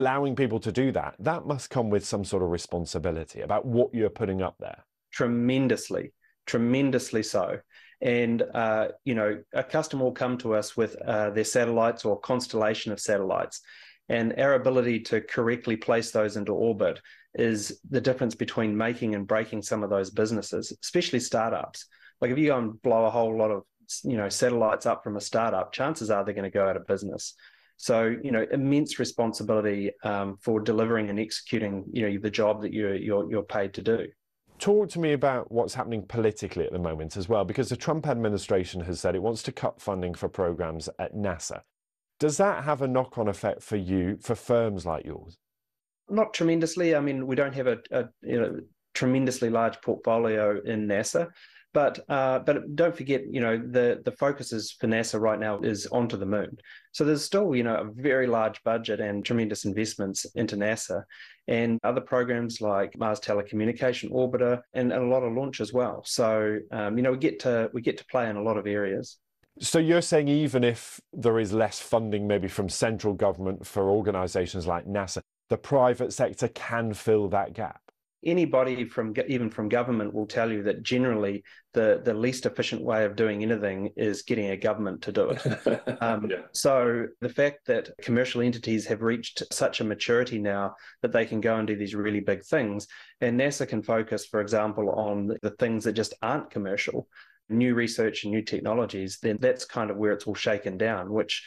allowing people to do that, that must come with some sort of responsibility about what you're putting up there. Tremendously, tremendously so. And, a customer will come to us with their satellites or constellation of satellites. And our ability to correctly place those into orbit is the difference between making and breaking some of those businesses, especially startups. Like if you go and blow a whole lot of, satellites up from a startup, chances are they're going to go out of business. So, immense responsibility for delivering and executing, the job that you're paid to do. Talk to me about what's happening politically at the moment as well, because the Trump administration has said it wants to cut funding for programs at NASA. Does that have a knock-on effect for you, for firms like yours? Not tremendously. I mean, we don't have a tremendously large portfolio in NASA, but don't forget, the focus is for NASA right now is onto the moon. So there's still, a very large budget and tremendous investments into NASA and other programs like Mars Telecommunication Orbiter and a lot of launch as well. So we get to play in a lot of areas. So you're saying even if there is less funding maybe from central government for organizations like NASA, the private sector can fill that gap? Anybody even from government will tell you that generally the least efficient way of doing anything is getting a government to do it. So the fact that commercial entities have reached such a maturity now that they can go and do these really big things, and NASA can focus, for example, on the things that just aren't commercial, new research and new technologies, then that's kind of where it's all shaken down, which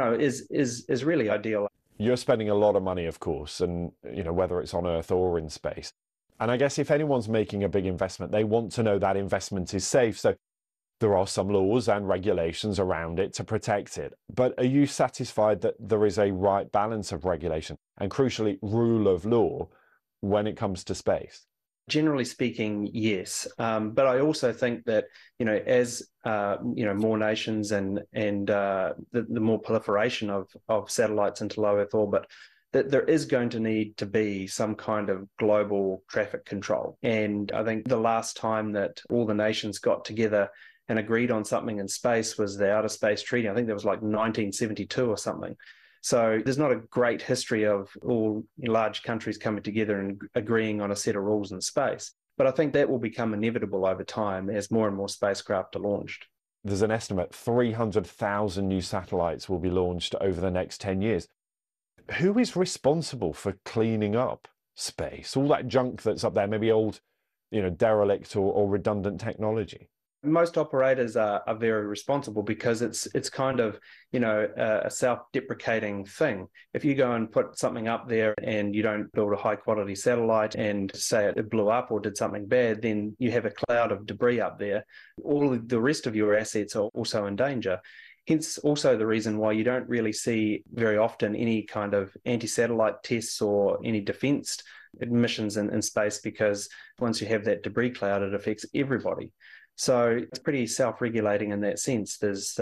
is really ideal. You're spending a lot of money, of course, and whether it's on Earth or in space. And I guess if anyone's making a big investment, they want to know that investment is safe. So there are some laws and regulations around it to protect it. But are you satisfied that there is a right balance of regulation and, crucially, rule of law when it comes to space? Generally speaking, yes. But I also think that, as more nations and the more proliferation of satellites into low Earth orbit, that there is going to need to be some kind of global traffic control. And I think the last time that all the nations got together and agreed on something in space was the Outer Space Treaty. I think that was like 1972 or something. So there's not a great history of all large countries coming together and agreeing on a set of rules in space. But I think that will become inevitable over time as more and more spacecraft are launched. There's an estimate 300,000 new satellites will be launched over the next 10 years. Who is responsible for cleaning up space? All that junk that's up there, maybe old, derelict or redundant technology. Most operators are very responsible because it's kind of, a self-deprecating thing. If you go and put something up there and you don't build a high-quality satellite and say it blew up or did something bad, then you have a cloud of debris up there. All of the rest of your assets are also in danger. Hence also the reason why you don't really see very often any kind of anti-satellite tests or any defence missions in space, because once you have that debris cloud, it affects everybody. So it's pretty self-regulating in that sense. There's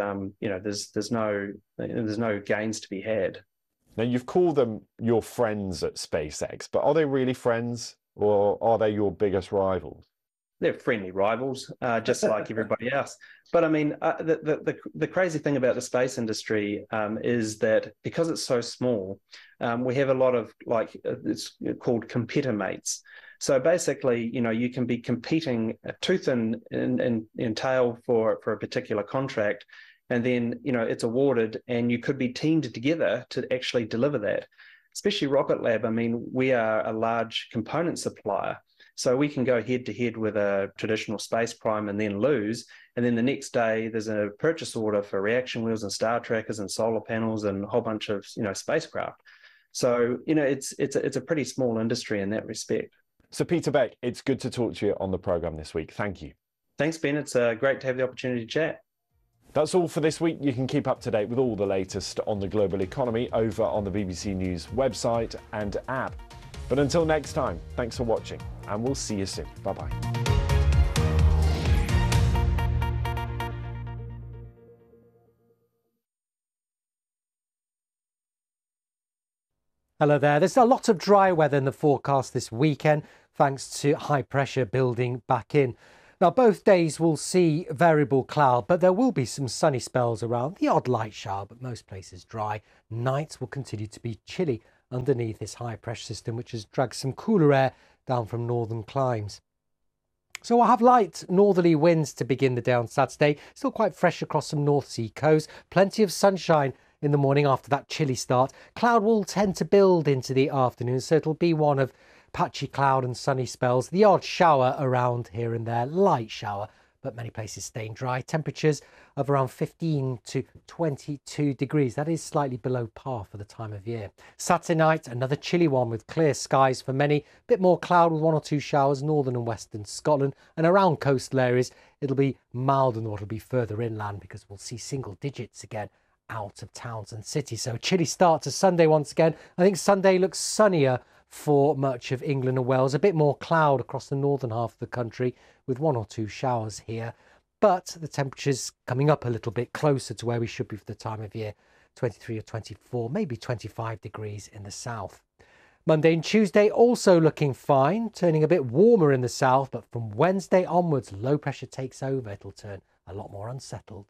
no gains to be had. Now, you've called them your friends at SpaceX, but are they really friends or are they your biggest rivals? They're friendly rivals, just like everybody else. But I mean, the crazy thing about the space industry is that because it's so small, we have a lot of it's called competitor mates. So basically, you can be competing tooth and tail for a particular contract, and then it's awarded, and you could be teamed together to actually deliver that. Especially Rocket Lab. I mean, we are a large component supplier. So we can go head to head with a traditional space prime and then lose. And then the next day, there's a purchase order for reaction wheels and star trackers and solar panels and a whole bunch of spacecraft. So it's a pretty small industry in that respect. So Peter Beck, it's good to talk to you on the programme this week. Thank you. Thanks, Ben. It's great to have the opportunity to chat. That's all for this week. You can keep up to date with all the latest on the global economy over on the BBC News website and app. But until next time, thanks for watching, and we'll see you soon. Bye-bye. Hello there. There's a lot of dry weather in the forecast this weekend, thanks to high pressure building back in. Now, both days will see variable cloud, but there will be some sunny spells around, the odd light shower, but most places dry. Nights will continue to be chilly underneath this high pressure system, which has dragged some cooler air down from northern climes. So we'll have light northerly winds to begin the day on Saturday. Still quite fresh across some North Sea coast. Plenty of sunshine in the morning after that chilly start. Cloud will tend to build into the afternoon, so it'll be one of patchy cloud and sunny spells. The odd shower around here and there, light shower, but many places staying dry. Temperatures of around 15 to 22 degrees. That is slightly below par for the time of year. Saturday night, another chilly one with clear skies for many. A bit more cloud with 1 or 2 showers, northern and western Scotland. And around coastal areas, it'll be milder than what will be further inland, because we'll see single digits again out of towns and cities. So a chilly start to Sunday once again. I think Sunday looks sunnier for much of England and Wales. A bit more cloud across the northern half of the country with 1 or 2 showers here. But the temperatures coming up a little bit closer to where we should be for the time of year. 23 or 24, maybe 25 degrees in the south. Monday and Tuesday also looking fine, turning a bit warmer in the south. But from Wednesday onwards, low pressure takes over. It'll turn a lot more unsettled.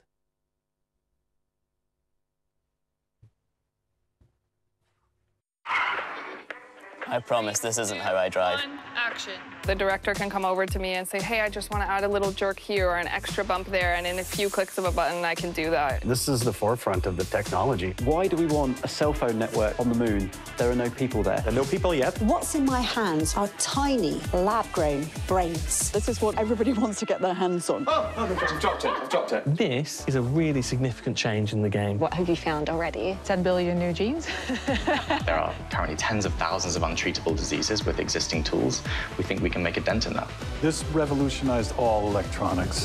I promise this isn't how I drive. Action. The director can come over to me and say, hey, I just want to add a little jerk here or an extra bump there, and in a few clicks of a button, I can do that. This is the forefront of the technology. Why do we want a cell phone network on the moon? There are no people there. There are no people yet. What's in my hands are tiny, lab-grown brains. This is what everybody wants to get their hands on. Oh, I've dropped it. This is a really significant change in the game. What have you found already? 10 billion new genes. There are currently tens of thousands of untreatable diseases with existing tools. We think we can make a dent in that. This revolutionized all electronics.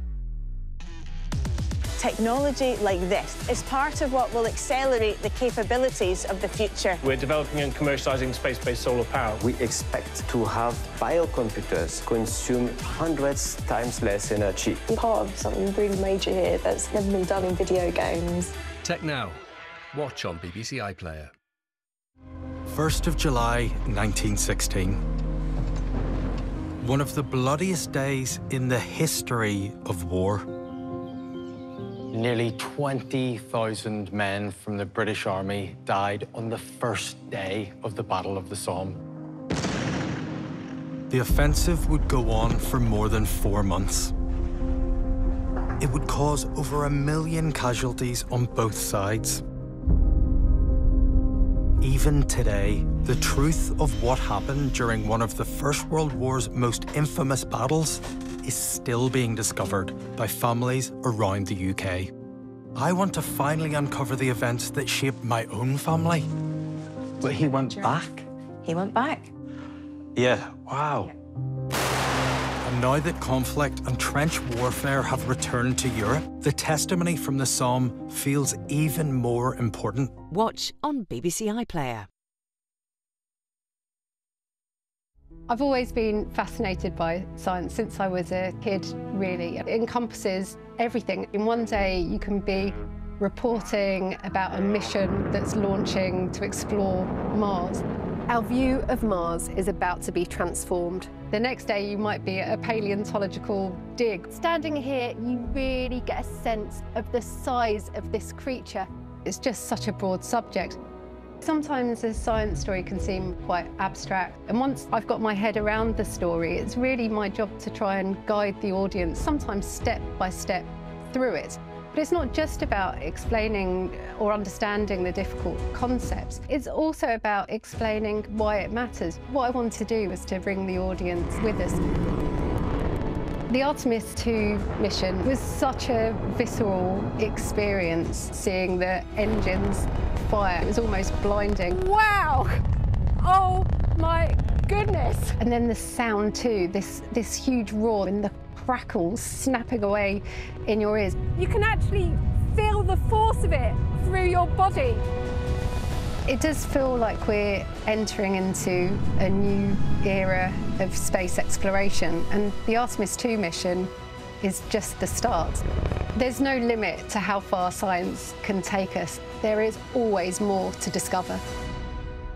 Technology like this is part of what will accelerate the capabilities of the future. We're developing and commercializing space-based solar power. We expect to have biocomputers consume hundreds times less energy. We're part of something really major here that's never been done in video games. Tech Now. Watch on BBC iPlayer. 1st of July, 1916. One of the bloodiest days in the history of war. Nearly 20,000 men from the British Army died on the first day of the Battle of the Somme. The offensive would go on for more than 4 months. It would cause over 1 million casualties on both sides. Even today, the truth of what happened during one of the First World War's most infamous battles is still being discovered by families around the UK. I want to finally uncover the events that shaped my own family. But he went back? He went back. Yeah, wow. And now that conflict and trench warfare have returned to Europe, the testimony from the Somme feels even more important. Watch on BBC iPlayer. I've always been fascinated by science since I was a kid, really. It encompasses everything. In one day, you can be reporting about a mission that's launching to explore Mars. Our view of Mars is about to be transformed. The next day, you might be at a paleontological dig. Standing here, you really get a sense of the size of this creature. It's just such a broad subject. Sometimes a science story can seem quite abstract, and once I've got my head around the story, it's really my job to try and guide the audience, sometimes step by step, through it. But it's not just about explaining or understanding the difficult concepts. It's also about explaining why it matters. What I want to do is to bring the audience with us. The Artemis II mission was such a visceral experience, seeing the engines fire. It was almost blinding. Wow! Oh my goodness! And then the sound too, this huge roar and the crackles snapping away in your ears. You can actually feel the force of it through your body. It does feel like we're entering into a new era of space exploration, and the Artemis II mission is just the start. There's no limit to how far science can take us. There is always more to discover.